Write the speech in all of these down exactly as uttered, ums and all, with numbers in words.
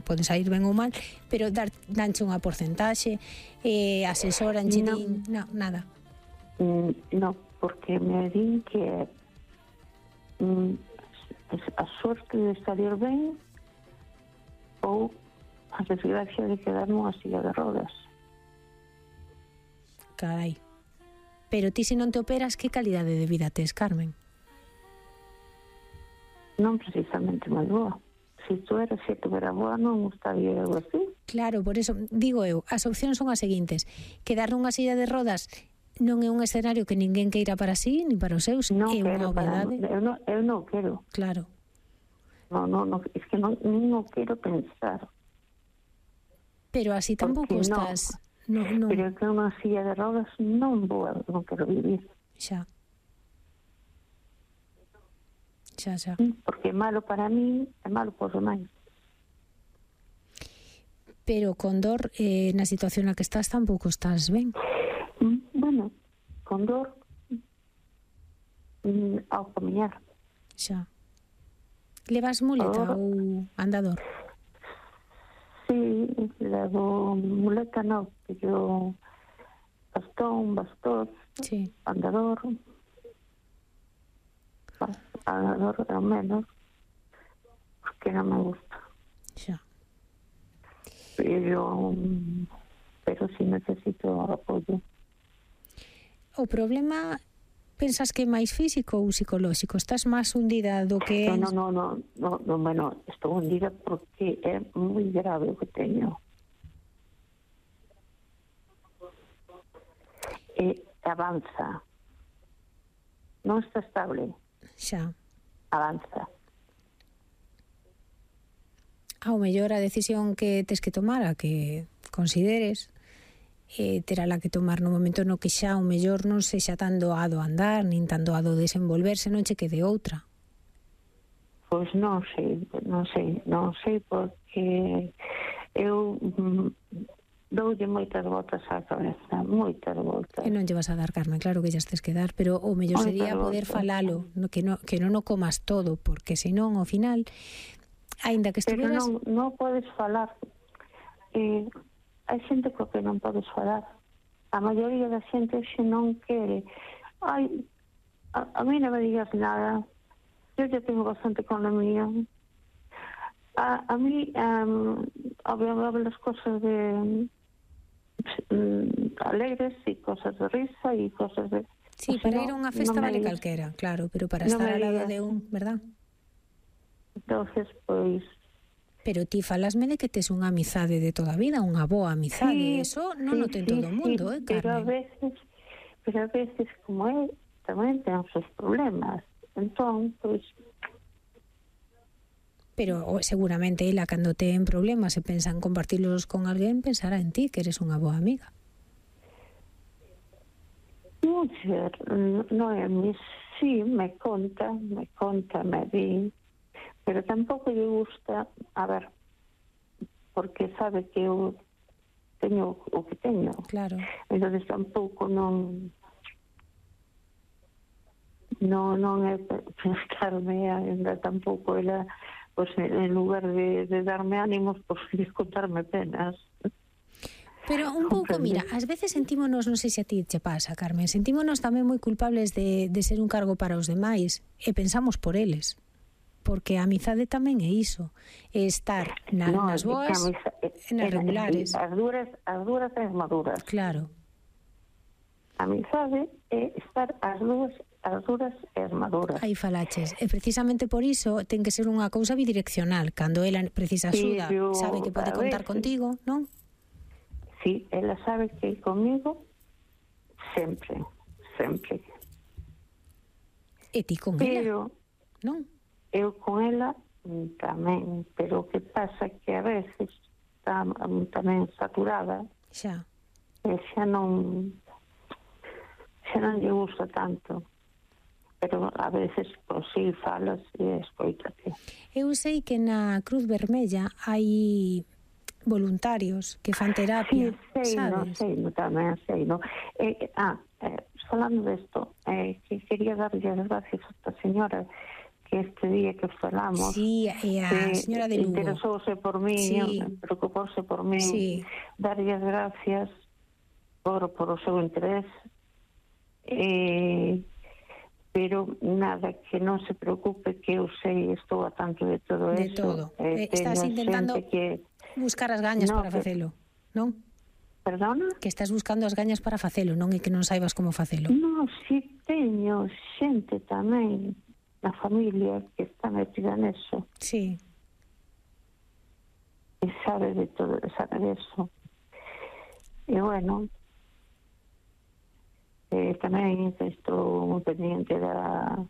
pode sair ben ou mal, pero dar, danche unha porcentaxe, eh, asesoranche, No. din, no, nada. Mm, no, porque me din que mm, a sorte de salir ben ou a desgracia de quedar nunha silla de rodas. Carai. Pero ti, se non te operas, que calidade de vida tes, Carmen? Non precisamente moi boa. Se tu eras, se tu era boa, non estaría algo así. Claro, por eso digo eu, as opcións son as seguintes: quedar nunha silla de rodas non é un escenario que ninguén queira para sí, ni para os seus, Non é unha quero para, obviedade. eu non, eu non quero. Claro. No, no, no, es que non, non quero pensar. Pero así tampouco Porque no. estás... No, no. Pero que unha silla de rodas non vou, non quero vivir. Xa. Xa, xa. Porque é malo para mí, é malo para os demais. Pero con dor, eh, na situación na que estás, tampouco estás ben. Bueno, con dor mm, ao camiñar. Xa. Levas muleta Ahora, ou andador? Sí, levo muleta, no, yo bastón, bastón, sí. Andador, andador ao menos, porque non me gusta. Xa. Pero, pero sí necesito apoio. O problema, pensas que é máis físico ou psicolóxico? Estás máis hundida do que... No, no, no, no, no, bueno, estou hundida porque é moi grave o que teño. E avanza. Non está estable. Xa. Avanza. Ao mellor a decisión que tes que tomar, a que consideres, eh, terá la que tomar no momento no que xa o mellor non sexa tan doado andar, nin tan doado desenvolverse, non che quede outra. Pois non sei, non sei, non sei porque eu mm, doulle moitas voltas á cabeza, moitas voltas. E non lle vas a dar, Carmen, claro que xa tes que dar, pero o mellor sería poder falalo, no, que, no, que non o comas todo, porque senón ao final, aínda que estuveras... Pero non, non podes falar. Eh, hai xente co que non podes falar. A maioría da xente xe non quere. Ai, a, a mí non me digas nada. Eu já tengo bastante con la mía. A, a mí, um, hablo las cosas de um, alegres y cosas de risa y cosas de... Sí, para ir a unha festa vale calquera, claro, pero para estar ao lado de un, verdad? Entonces, pois... Pero ti falasme de que tes unha amizade de toda a vida, unha boa amizade, Sí, eso non sí, o ten sí, todo o mundo, sí, eh, Carmen? Pero a veces, pero a veces, como é, tamén ten os seus problemas. Entón, pois... Pero o, seguramente ela, cando ten problemas e pensa en compartirlos con alguén, pensará en ti, que eres unha boa amiga. Non sei, non é a mí, sí, me conta, me conta, me di, pero tampouco lle gusta, a ver, porque sabe que eu teño o que teño. Claro. Entonces tampouco non non, non é pensarme ainda tampouco ela, pois pues, en lugar de, de darme ánimos, pois pues, de contarme penas. Pero un pouco, mira, ás veces sentímonos, non sei se a ti che pasa, Carmen, sentímonos tamén moi culpables de, de ser un cargo para os demais e pensamos por eles. Porque a amizade tamén é iso, é estar na, no, nas boas e nas regulares. As duras, as duras e as maduras. Claro. A amizade é estar as duras, as duras e as maduras. Aí falaches. E precisamente por iso ten que ser unha cousa bidireccional. Cando ela precisa axuda, sí, yo, sabe que pode contar veces, contigo, non? Sí, ela sabe que comigo sempre, sempre. E ti con pero, ela, non? Eu con ela tamén, pero o que pasa que a veces está tamén saturada. Xa. E xa non xa non lle gusta tanto. Pero a veces, pois, si falas e escoítate. Eu sei que na Cruz Vermella hai voluntarios que fan terapia, sí, sei, sabes? No, sei, no, tamén sei, no. Eh, ah, eh, falando desto, eh, que quería darlle as gracias a esta señora que este día que falamos, sí, e a señora de Lugo interesouse por mí, sí. preocupouse por mí, sí. darlle as gracias por, por o seu interés, eh, pero nada, que non se preocupe, que eu sei, estou a tanto de todo de eso. todo. Eh, estás intentando que buscar as gañas no, para que... facelo, non? Perdona? Que estás buscando as gañas para facelo, non é que non saibas como facelo. Non, si teño xente tamén na familia que está metida neso. Sí. E sabe de todo, sabe de eso. E bueno, eh, tamén estou moi pendiente da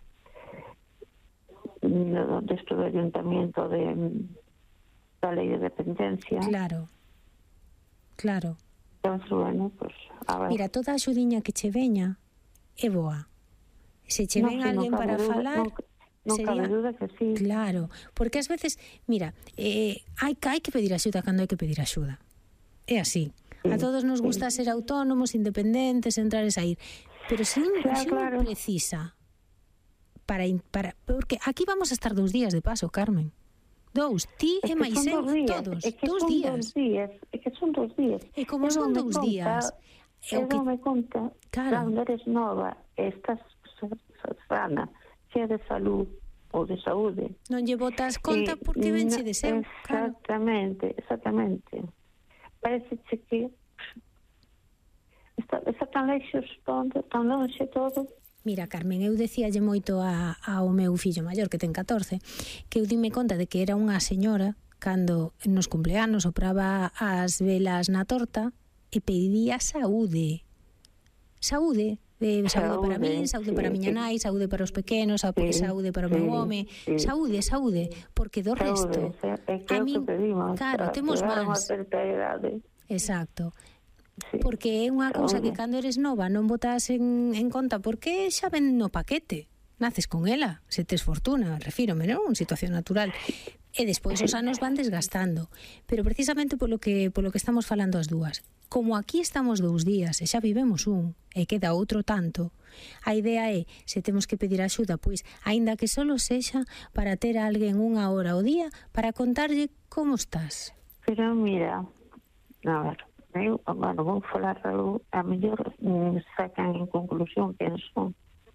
desto do ayuntamiento de da lei de dependencia. Claro. Claro. Entón, bueno, pues, a ver. Mira, toda a axudiña que che veña é boa. Se che no, ven si, alguén no para duda, falar, no, no sería... cabe duda que sí. Claro, porque ás veces, mira, eh, hai, hai que pedir axuda cando hai que pedir axuda. É así. Sí, a todos nos sí. gusta ser autónomos, independentes, entrar e sair. Pero se un, Claro, se un claro. precisa para, para... Porque aquí vamos a estar dous días de paso, Carmen. Dous, ti e máis eu, todos, é que dous son días. Dous días. É que son dous días. E como eu son me dous conta, días, eu que... me conta, claro. cando eres nova, estás sana, sea de salud ou de saúde. Non lle botas conta porque venche de seu. Exactamente, claro. exactamente. Parece que está, está tan leixos todo, tan longe todo. Mira, Carmen, eu decíalle moito a, ao meu fillo maior, que ten catorce, que eu dime conta de que era unha señora cando nos cumpleanos sopraba as velas na torta e pedía saúde. Saúde. Eh, saúde, saúde para min, saúde sí, para a miña nai, saúde para os pequenos, sí, saúde para o meu home, sí, saúde, saúde, porque do saúde, resto é que a min, que pedimos, claro, temos máis. Exacto. Sí. Porque é unha cousa que cando eres nova non botas en, en conta porque xa ven no paquete, naces con ela, se tes fortuna, refírome, non? Situación natural. E despois os anos van desgastando. Pero precisamente polo que polo que estamos falando as dúas, como aquí estamos dous días e xa vivemos un e queda outro tanto, a idea é, se temos que pedir axuda, pois, aínda que solo sexa para ter a alguén unha hora ao día para contarlle como estás. Pero mira, a ver, eu, bueno, vou falar algo, a mellor mm, sacan en conclusión quen son.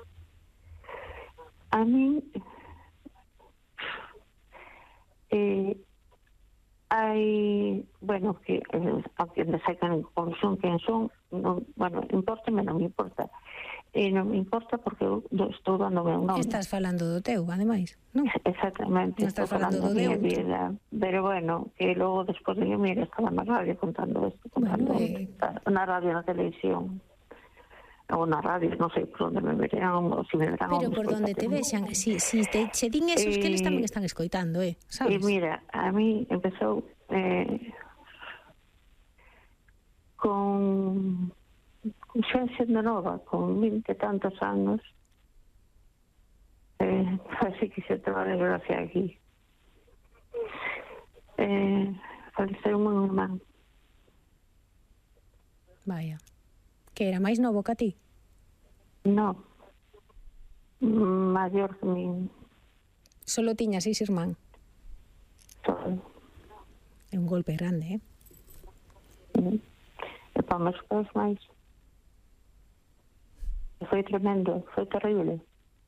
A mí eh, hai, bueno, que eh, aunque me sacan en conclusión quen son, non, bueno, importa, non me importa. E non me importa porque eu estou dando meu nome. Estás falando do teu, ademais, non? Exactamente, non estás estou falando, falando da miña vida. Pero bueno, que logo despois de mí estaba na radio contando isto, contando bueno, eh... na radio, na televisión, ou na radio, non sei por onde me verán, ou si me verán. Pero por onde te vexan, si, si te che din esos eh, que eles tamén están escoitando, eh, sabes? E mira, a mí empezou eh, con... xa sendo nova, con vinte e tantos anos, eh, así que se toma desgracia aquí. Eh, faleceu un irmán. Vaya. Que era máis novo que a ti? No. Maior que mi. Solo tiña seis irmán? Solo. É un golpe grande, eh? Mm. E para meus pais máis. Foi tremendo, foi terrible.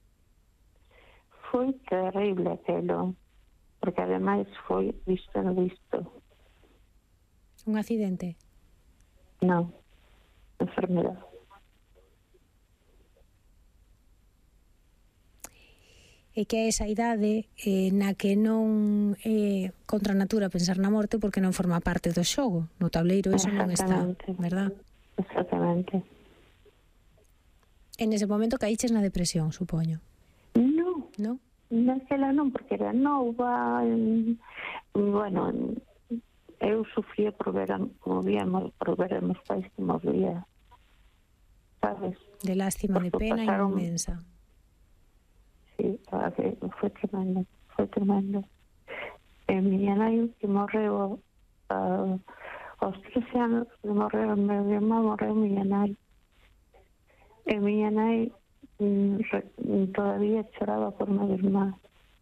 Foi terrible aquelo, porque ademais foi visto no visto. Un accidente? Non, enfermedade. E que é esa idade eh, na que non é eh, contra a natura pensar na morte porque non forma parte do xogo. No tableiro eso non está, verdad? Exactamente. En ese momento caíches na depresión, supoño. Non. Non? Naquela non, porque era nova. En, bueno, eu sufría por ver, como víamos, por ver a meus pais que morría. Sabes? De lástima, porque de pena pasaron... inmensa. Sí, foi tremendo, foi tremendo. E miña nai que morreu uh, aos trece anos, que morreu, meu irmán morreu miña nai. E miña nai mm, todavía choraba por meu irmán.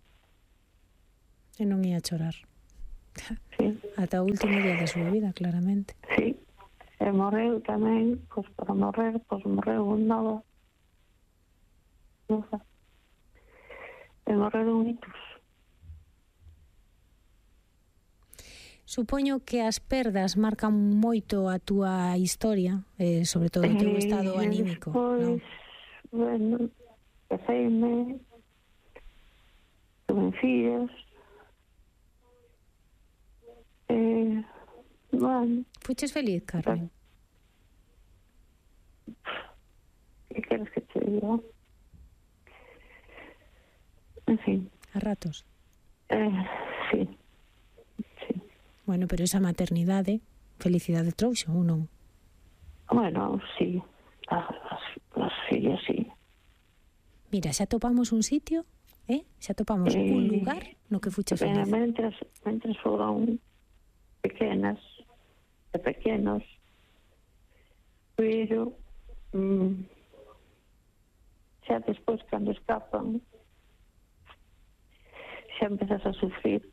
E non ia chorar. Sí. Ata o último día da súa vida, claramente. Sí. E morreu tamén, pois para morrer, pois morreu un novo. E morreu un ictus. Supoño que as perdas marcan moito a túa historia, eh, sobre todo o teu estado eh, anímico, Pois, non? bueno, caseime, tuve fillos, eh, bueno... Fuches feliz, Carmen? Que queres que te diga? En fin. A ratos? Eh, sí. Sí. Bueno, pero esa maternidade, felicidade trouxo ou non? Bueno, sí. As, as fillas, sí. Mira, xa topamos un sitio, eh? Xa topamos eh, un lugar no que fuches feliz. Mentres, mentres foron pequenas e pequenos, pero mm, xa despois, cando escapan, xa empezas a sufrir.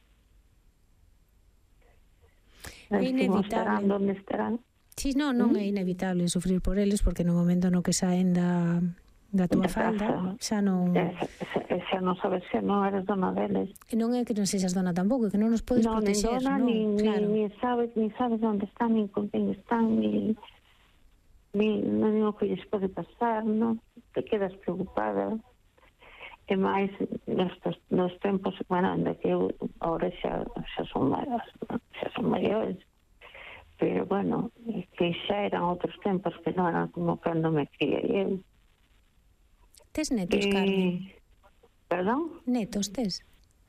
É inevitable. Estarán onde estarán. Si, non, non é inevitable sufrir por eles, porque no momento no que saen da, da túa falda, xa non... Xa, xa non sabes, xa non eres dona deles. E non é que non sexas dona tampouco, é que non nos podes no, protexer, dona, non? Ni, Claro. Ni, ni sabes, ni sabes onde están, ni con quen están, ni, ni, ni o que lles pode pasar, non? Te quedas preocupada. E máis, nestes, nos tempos, bueno, onde que eu ahora xa, xa son maiores, xa son maiores, pero, bueno, que xa eran outros tempos que non eran como cando me criei eu. Tes netos, eh, Carmen? Perdón? Netos tes?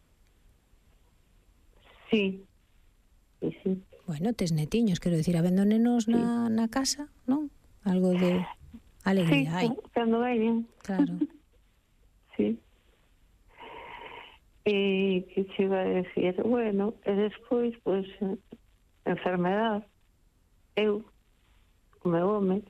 Sí. Sí, sí. Bueno, tes netiños, quero dicir, habendo nenos na, na casa, non? Algo de alegría, sí, hai. Cando veñen. Claro. Sí. E que se iba a decir, bueno, e despois, pois, enfermedade. Eu, o meu home.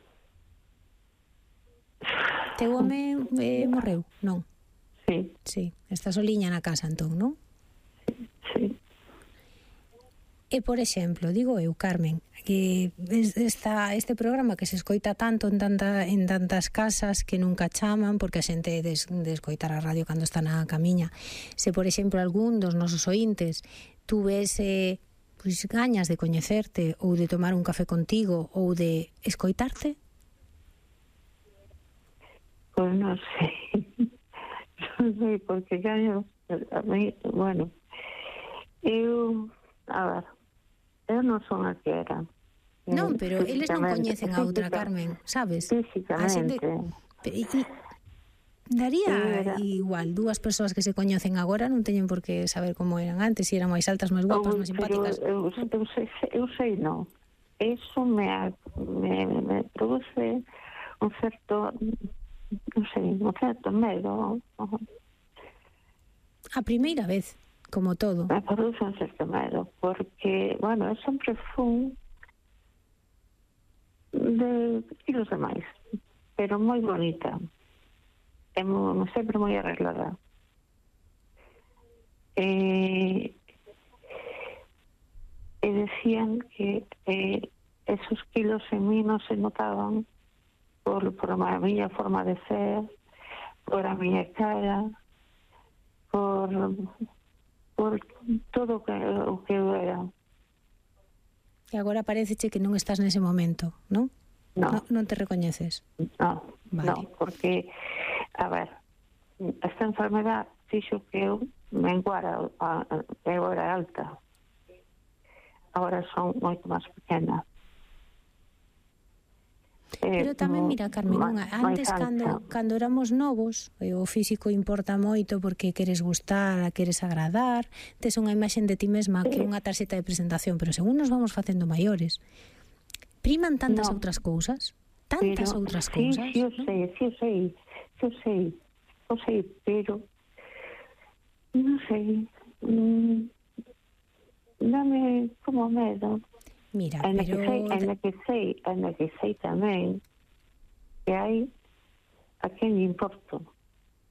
Teu home eh, morreu, non? Sí. Sí, está soliña na casa, entón, non? Sí. E, por exemplo, digo eu, Carmen, que esta, este programa que se escoita tanto en, tanta, en tantas casas que nunca chaman, porque a xente des, de escoitar a radio cando está na camiña, se, por exemplo, algún dos nosos ointes tuvese pois, gañas de coñecerte ou de tomar un café contigo ou de escoitarte? Pois non sei. Non sei, porque gaño, a mí, bueno, eu, a ver, eu non son a que era. Non, pero eles non coñecen a outra, Carmen, sabes? Físicamente. E, e, daría era. igual, dúas persoas que se coñecen agora non teñen por que saber como eran antes, se eran máis altas, máis guapas, máis simpáticas. Eu, eu, eu, sei, eu sei, non. Eso me, me, me produce un certo, non sei, un certo medo. A primeira vez, como todo. Me produce un certo medo, porque, bueno, eu sempre fun de kilos de máis, pero moi bonita. É moi, sempre moi arreglada. E, e decían que eh, esos kilos en mí non se notaban por, por a miña forma de ser, por a miña cara, por, por todo o que, o que eu era. E agora paréceche que non estás nese momento, non? No. Non, non te recoñeces? No, vale. No, porque, a ver, esta enfermedad fixo que eu menguara, eu era alta. Agora son moito máis pequena. Pero tamén, mira, Carmen, unha, antes cando, cando éramos novos, o físico importa moito porque queres gustar, queres agradar, tes unha imaxen de ti mesma que unha tarxeta de presentación, pero según nos vamos facendo maiores, priman tantas no. outras cousas, tantas pero, outras sí, cousas. Sí, eu ¿no? sei, sí, eu sei, sí, eu sei, eu sei, pero non sei, mmm, dame como medo. Mira, en pero... que sei, en que sei, en que sei tamén que hai a quen lle importo.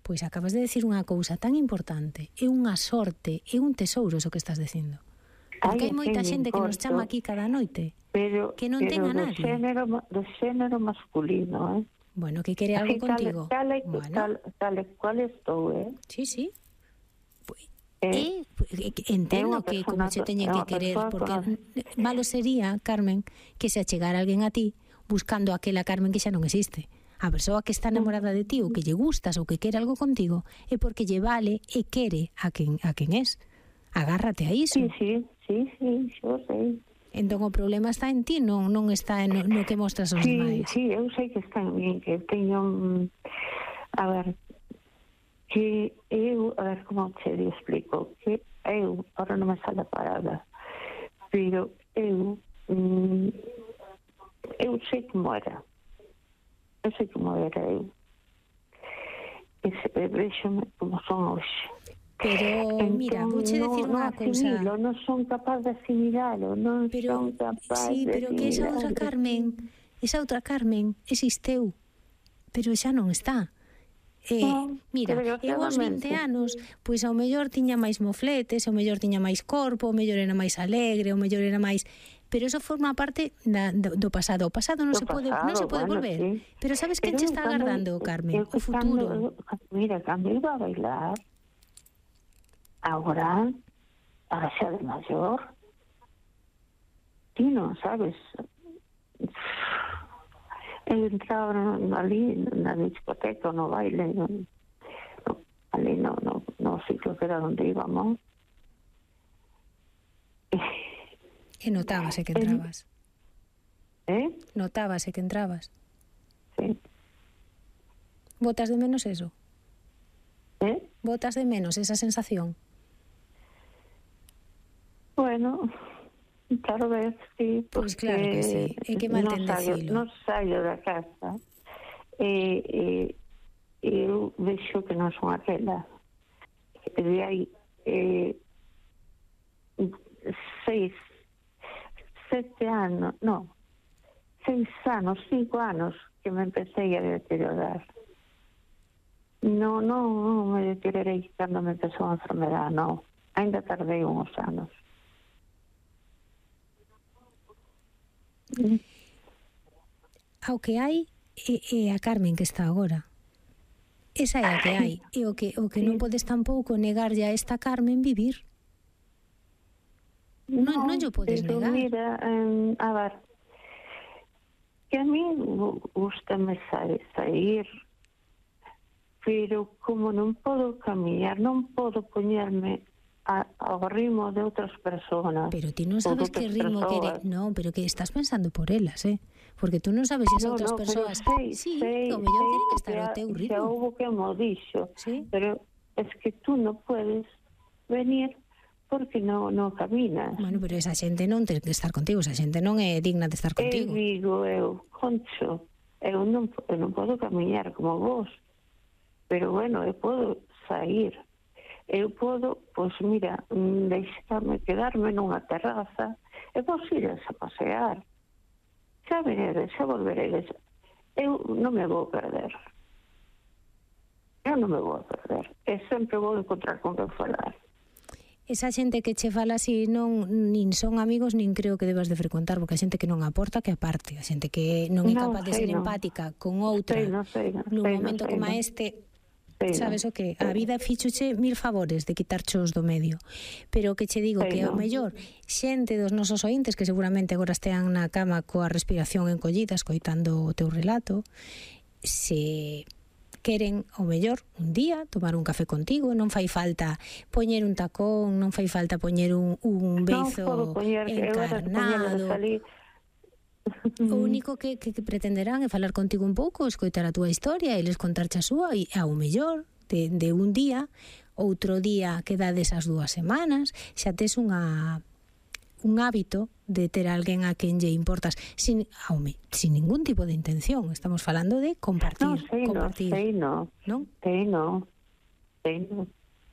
Pois acabas de decir unha cousa tan importante. É unha sorte, é un tesouro iso que estás dicindo. Porque hai moita xente que nos chama aquí cada noite, pero, que non ten a do nadie. Xénero, do xénero masculino, eh? Bueno, que quere algo Así, contigo. Tal, tal, Bueno. tal, tal cual estou, eh? Sí, sí. Eh, E, entendo que como se teñen que querer, porque malo sería, Carmen, que se achegara alguén a ti buscando aquela Carmen que xa non existe. A persoa que está enamorada de ti ou que lle gustas ou que quere algo contigo é porque lle vale e quere a quen, a quen es. Agárrate a iso. Sí, sí, sí, sí, xo sei. Entón o problema está en ti, non non está en no, no que mostras aos sí, demais. Sí, eu sei que está en mí, que teño... A ver, que eu... A ver, como te explico? Que eu, ahora non me sale a palabra, pero eu... Mm, eu sei como era. Eu sei como era eu. E se vexome como son hoxe. Pero, entón, mira, vou che decir no, unha no cousa. Non son capaz de asimilalo, non pero, son capaz sí, de pero que esa outra Carmen, esa outra Carmen existeu, pero xa non está. Eh, no, mira, eu aos vinte anos, pois ao mellor tiña máis mofletes, ao mellor tiña máis corpo, ao mellor era máis alegre, ao mellor era máis... Pero eso forma parte da, do, do pasado. O pasado non do se pode pasado, non se pode bueno, volver. Sí. Pero sabes quen che está agardando, Carmen? O futuro. Cando, mira, cando iba a bailar, agora, ahora xa de maior, ti non sabes... Eu entraba ali na discoteca, no baile, no, no, ali no, no, no sitio que era onde íbamos. E notábase que entrabas. Eh? Notábase que entrabas. Sí. Botas de menos eso? Eh? Botas de menos esa sensación? Bueno... Tal vez, sí, pois pues claro que sí, é que mal ten decilo. Non saio da casa e, e eu vexo que non son aquela. E de aí eh, seis, sete anos, non, seis anos, cinco anos que me empecé a deteriorar. Non, non, non me deteriorei cando me empezou a enfermedade, non. Ainda tardei uns anos. Ao que hai é, é a Carmen que está agora. Esa é a que hai. E o que, o que non podes tampouco negarlle a esta Carmen vivir. Non, non lle podes negar. Mira, um, a ver, que a mí gustame sair, pero como non podo camiñar, non podo poñerme A, ao ritmo de outras persoas. Pero ti non sabes que ritmo quere... Non, pero que estás pensando por elas, eh? Porque tú non sabes se as no, outras no, persoas... Sei, sí, sei, o mellor sei, queren estar ao teu ritmo. Xa houve que mo dixo. Sí. Pero es que tú non puedes venir porque non no caminas. Bueno, pero esa xente non ten que estar contigo, esa xente non é digna de estar contigo. Eu digo, eu, Concho, eu non, eu non podo camiñar como vos, pero bueno, eu podo sair. Eu podo, pois mira, deixarme quedarme nunha terraza e vos ires a pasear. Xa veredes, xa volveredes. Eu non me vou perder. Eu non me vou perder. E sempre vou encontrar con que falar. Esa xente que che fala así non nin son amigos nin creo que debas de frecuentar, porque a xente que non aporta que aparte, a xente que non é capaz de ser no. empática con outra sei, no, sei, no, nun sei, momento no, como sei, este. Sí, sabes no. o que? A vida fíxoche mil favores de quitarchos do medio. Pero o que che digo, sí, que ao no. mellor xente dos nosos ointes que seguramente agora estean na cama coa respiración encollida escoitando o teu relato, se queren ao mellor un día tomar un café contigo, non fai falta poñer un tacón, non fai falta poñer un, un beizo encarnado. O único que, que, que pretenderán é falar contigo un pouco, escoitar a túa historia e les contarche a súa, e ao mellor de, de un día, outro día que dades as dúas semanas, xa tes unha un hábito de ter alguén a quen lle importas sin, aume, sin ningún tipo de intención. Estamos falando de compartir. No, sei compartir, no, sei no. ¿non? Sei no. Sei no.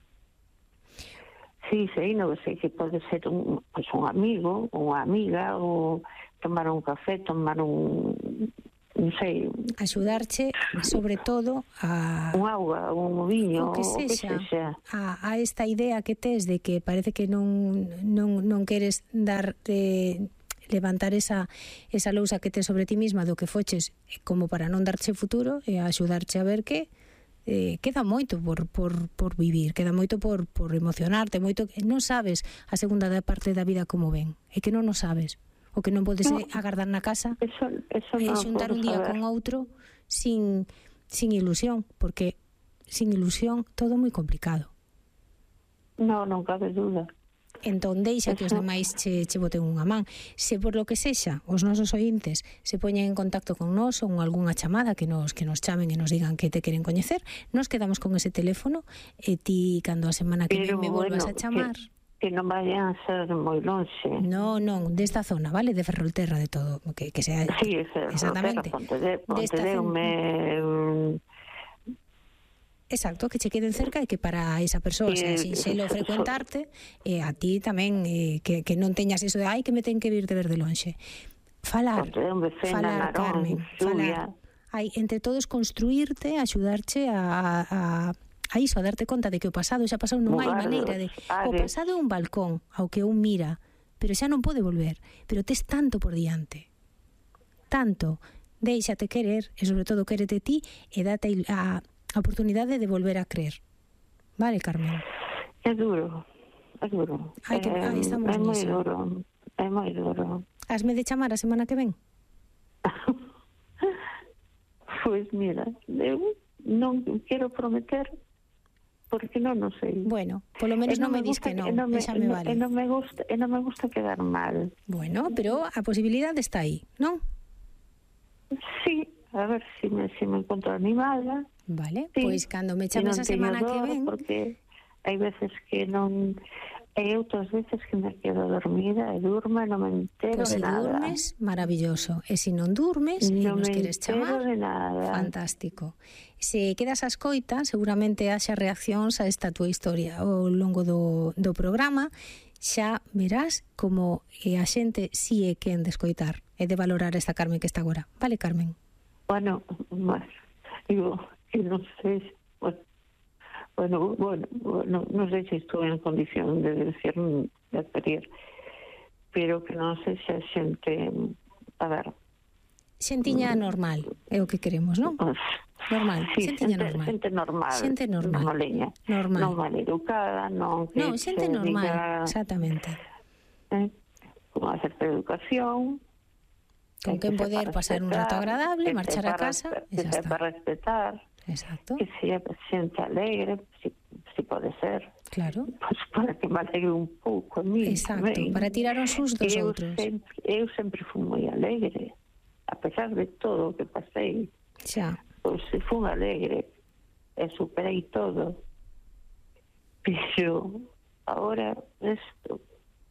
Sí, sei no, sei que pode ser un, pues un amigo, unha amiga, ou tomar un café, tomar un, non sei, axudarche sobre todo a un auga, un viño, o que sexa, a, a esta idea que tes de que parece que non non, non queres dar eh, levantar esa, esa lousa que tes sobre ti misma do que foches como para non darche futuro e axudarche a ver que eh, queda moito por, por, por vivir, queda moito por, por emocionarte, moito que non sabes a segunda parte da vida como ven, é que non o sabes. O que non podes no, agardar na casa eso, eso e no xuntar un día saber. con outro sin, sin ilusión, porque sin ilusión todo moi complicado. No, non cabe duda. Entón deixa que os demais che, che boten unha man. Se por lo que sexa os nosos ointes se poñen en contacto con nós ou algunha chamada que nos que nos chamen e nos digan que te queren coñecer, nos quedamos con ese teléfono e ti cando a semana que ven me volvas bueno, a chamar que... Que non vayan a ser moi lonxe. No, non, desta zona, vale? De Ferrolterra, de todo. Que, que sea... Sí, Ferrolterra, Pontedeu, Pontedeu, me... Exacto, que che queden cerca e que para esa persoa sea sinxelo frecuentarte e a ti tamén eh, que, que non teñas eso de ai que me ten que vir de ver de lonxe. Falar, Pontedeu, Becena, falar, Narón, Carmen, Xuvia. falar. Ai, entre todos construirte, axudarche a... a a iso, a darte conta de que o pasado xa pasou, non hai maneira de... O pasado é un balcón ao que un mira, pero xa non pode volver, pero tes tanto por diante, tanto, déixate querer e sobre todo quérete ti e date a, a oportunidade de volver a creer, vale, Carmen? É duro, é duro, Ai, que, ai, estamos é moi niso. duro, é moi duro. Hasme de chamar a semana que ven? Pois mira, eu non quero prometer porque non non sei. Bueno, polo menos non me dis que non, non me, xa me vale. E non me gusta, e non me gusta quedar mal. Bueno, pero a posibilidade está aí, non? Sí, a ver se si me, si me encontro animada. Vale, sí. Pois cando me chames a semana que ven... Porque hai veces que non... E outras veces que me quedo dormida e durmo e non me entero pues de nada. Pois se durmes, maravilloso. E se non durmes e non nos queres chamar, de nada. Fantástico. Se quedas a escoita, seguramente haxa reaccións a esta tua historia ao longo do, do programa. Xa verás como a xente si é quen de escoitar e de valorar esta Carmen que está agora. Vale, Carmen? Bueno, mas, digo, que non sei... Bueno, Bueno, bueno, no, non sei se estou en condición de decir, de pedir, pero que non sei se a xente, a ver... Xentiña normal, é o que queremos, non? Normal, sí, xentiña xente, normal. Xente normal. Xente normal. Normaleña. Normal. Non mal educada, non que No, xente normal, diga, exactamente. Eh, con unha certa educación... Con quen poder pasar un rato agradable, marchar a casa, e xa está. Que para respetar... Exacto. Que sea xente alegre, si, si pode ser. Claro. Pues para que me alegre un pouco a mí. Exacto, tamén. Para tirar os sus dos eu outros. Sempre, eu sempre fui moi alegre, a pesar de todo o que pasei. Xa. Pois pues, fui alegre e superei todo. Pero agora isto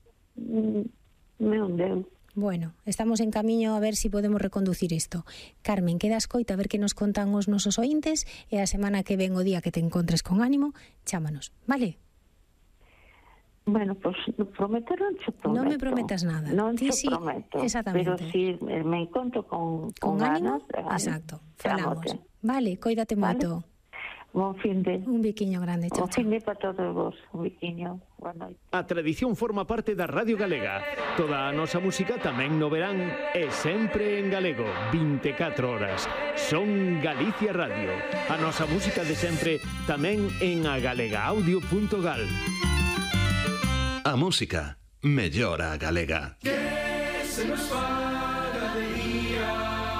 me hundeu. Bueno, estamos en camiño a ver si podemos reconducir isto. Carmen, queda escoita a ver que nos contan os nosos ointes e a semana que ven o día que te encontres con ánimo, chámanos, vale? Bueno, pues prometer non te prometo. Non me prometas nada. Non te sí, prometo. Exactamente. Pero si me encontro con, con, con ánimo, ganas, exacto, falamos. Vale, coídate moito. Vale. Bon fin de... Un biquiño grande, chao, bon fin de para todos vos, un biquiño. Bueno. A tradición forma parte da Radio Galega. Toda a nosa música tamén no verán e sempre en galego, vinte e catro horas. Son Galicia Radio. A nosa música de sempre tamén en agalegaudio punto gal. A música mellora a galega. Que se nos faga de día.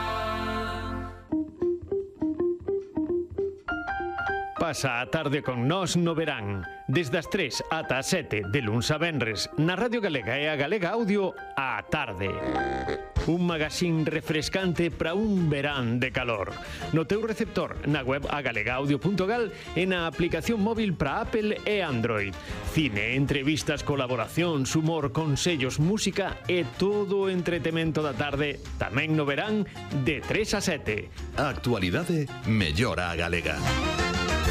Pasa a tarde con nós no verán. Desde as tres ata as sete de luns a venres na Radio Galega e a Galega Audio á tarde. Un magazín refrescante para un verán de calor. No teu receptor, na web agalegaudio punto gal e na aplicación móvil para Apple e Android. Cine, entrevistas, colaboracións, humor, consellos, música e todo o entretemento da tarde tamén no verán de tres a sete. A actualidade mellora a galega.